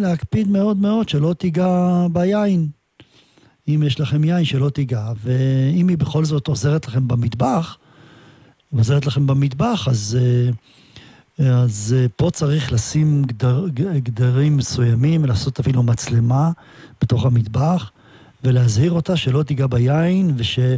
להקפיד מאוד מאוד שלא תיגע ביין. אם יש לכם יין שלא תיגע, ואם היא בכל זאת עוזרת לכם במטבח, אז פה צריך לשים גדרים מסוימים, ולעשות אפילו מצלמה בתוך המטבח, ולהזהיר אותה שלא תיגע ביין,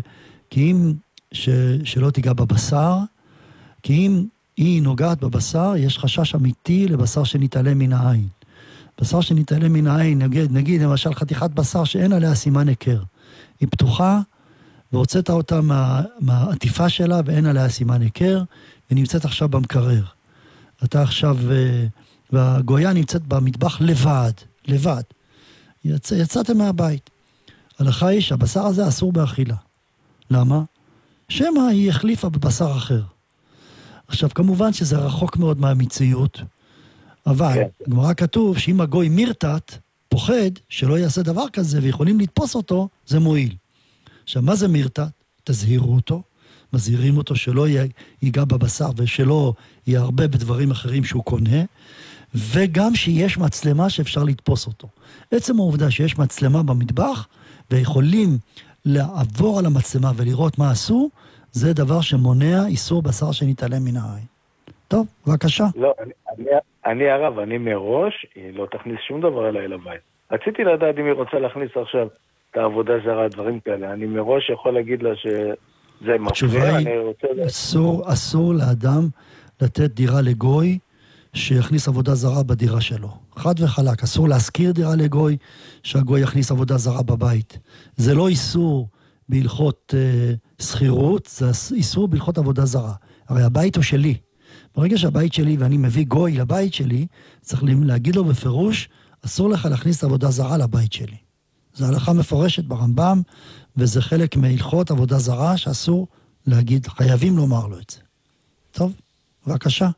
שלא תיגע בבשר, כי אם היא נוגעת בבשר, יש חשש אמיתי לבשר שנתעלם מן העין. בשר שנתעלם מן העין, נגיד למשל חתיכת בשר שאין עליה סימן היכר. היא פתוחה, והוצאת אותה מהעטיפה שלה, ואין עליה סימן היכר, ונמצאת עכשיו במקרר. אתה עכשיו, והגויה נמצאת במטבח לבד. יצאתם מהבית. הלכה היא שהבשר הזה אסור באכילה. למה? שמא היא החליפה בבשר אחר. עכשיו, כמובן שזה רחוק מאוד מהמציאות, אבל גמרא כתוב שאם הגוי מירתת, פוחד שלא יעשה דבר כזה, ויכולים לתפוס אותו, זה מועיל. עכשיו, מה זה מירתת? תזהירו אותו, מזהירים אותו שלא ייגע בבשר, ושלא יערבה בדברים אחרים שהוא קונה, וגם שיש מצלמה שאפשר לתפוס אותו. עצם העובדה שיש מצלמה במטבח, ויכולים לעבור על המצלמה ולראות מה עשו, זה דבר שמונע איסור בשר שנתעלם מן העין. טוב, בבקשה. לא, אני הרב, אני מראש, היא לא תכניס שום דבר אליי לבית. רציתי לדעת אם היא רוצה להכניס עכשיו את העבודה זרה, דברים כאלה. אני מראש יכול להגיד לה שזה מפריע, אני רוצה... אסור לאדם לתת דירה לגוי שיכניס עבודה זרה בדירה שלו. חד וחלק, אסור להזכיר דירה לגוי שהגוי יכניס עבודה זרה בבית. זה לא איסור בהלכות סחירות, זה איסור בהלכות עבודה זרה. הרי הבית הוא שלי. ברגע שהבית שלי ואני מביא גוי לבית שלי, צריך להגיד לו בפירוש, אסור לך להכניס עבודה זרה לבית שלי. זו הלכה מפורשת ברמב"ם, וזה חלק מהלכות עבודה זרה שאסור להגיד, חייבים לומר לו את זה. טוב, בבקשה.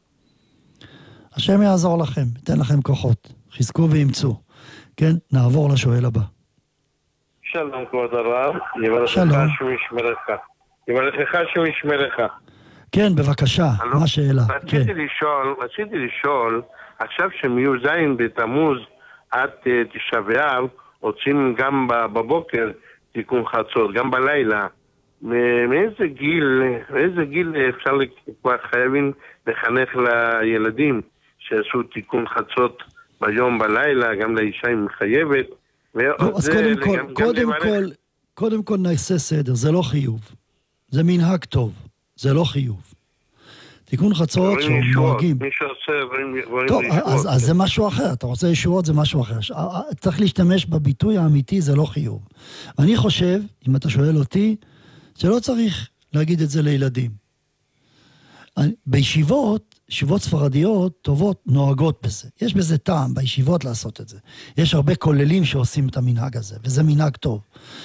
השם יעזור לכם, ייתן לכם כוחות, חזקו וימצאו. כן, נעבור לשואל הבא. שלום כבוד הרב, יברכך שהוא ישמרך. יברכך שהוא ישמרך. כן, בבקשה, מה השאלה? רציתי לשאול, עכשיו שמי"ז בתמוז עד תשעה באב, רוצים גם בבוקר תיקון חצות, גם בלילה. מאיזה גיל אפשר חייבים לחנך לילדים שעשו תיקון חצות ביום בלילה, גם לאישה היא מחייבת. אז קודם כל נעשה סדר, זה לא חיוב. זה מנהג טוב, זה לא חיוב. תיקון חצות שנוהגים. מי שעושה טוב, אז זה משהו אחר. אתה רוצה ישועות, זה משהו אחר. צריך להשתמש בביטוי האמיתי, זה לא חיוב. אני חושב, אם אתה שואל אותי, שלא צריך להגיד את זה לילדים. בישיבות, ישיבות ספרדיות טובות נוהגות בזה. יש בזה טעם בישיבות לעשות את זה. יש הרבה כוללים שעושים את המנהג הזה, וזה מנהג טוב.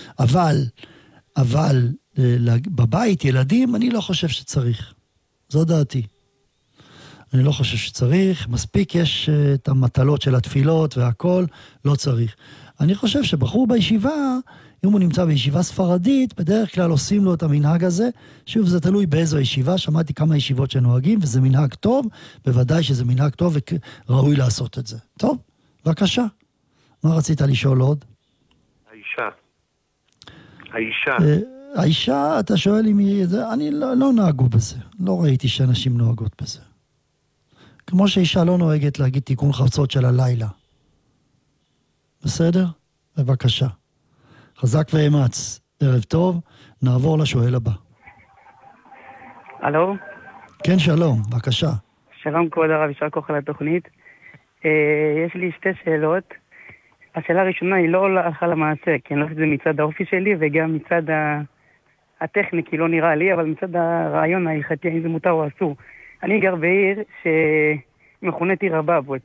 אבל בבית, ילדים, אני לא חושב שצריך. זו דעתי. אני לא חושב שצריך. מספיק יש את המטלות של התפילות והכל, לא צריך. אני חושב שבחור בישיבה, אם הוא נמצא בישיבה ספרדית, בדרך כלל עושים לו את המנהג הזה. שוב, זה תלוי באיזו ישיבה. שמעתי כמה ישיבות שנוהגים, וזה מנהג טוב. בוודאי שזה מנהג טוב וראוי לעשות את זה. טוב, בבקשה. מה רצית לשאול עוד? האישה, אתה שואל אם היא... אני לא נהגו בזה. לא ראיתי שאנשים נוהגות בזה. כמו שאישה לא נוהגת להגיד תיקון חצות של הלילה. בסדר? בבקשה. חזק ואמץ. ערב טוב. נעבור לשואל הבא. הלו? כן, שלום. בבקשה. שלום כבוד הרב, יישר כוח על התוכנית. יש לי שתי שאלות. השאלה הראשונה היא לא הלכה למעשה, כי אני לא חושב שזה מצד האופי שלי, וגם מצד הטכני, כי לא נראה לי, אבל מצד הרעיון ההלכתי, האם זה מותר או אסור. אני גר בעיר שמכונת עיר הבבות.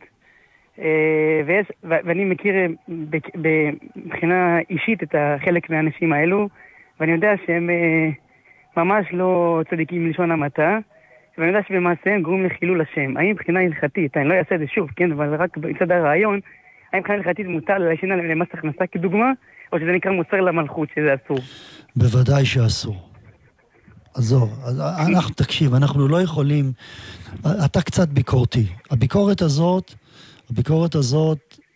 ואני מכיר מבחינה אישית את חלק מהאנשים האלו, ואני יודע שהם ממש לא צדיקים מלשון המעטה, ואני יודע שבמעשיהם גורמים לחילול השם. האם מבחינה הלכתית, אני לא אעשה את זה שוב, כן, אבל רק מצד הרעיון, האם מבחינה הלכתית מותר להשאין עליהם למס הכנסה כדוגמה, או שזה נקרא מוסר למלכות, שזה אסור? בוודאי שאסור. עזוב, אנחנו תקשיב, אנחנו לא יכולים, אתה קצת ביקורתי. הביקורת הזאת